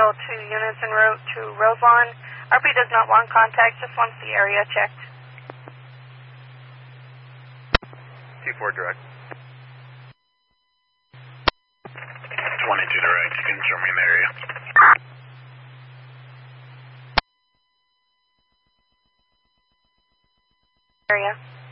Control 2 units en route to Roselawn. RP does not want contact, just wants the area checked. T4 direct. 22 direct, you can show me in the area. Area.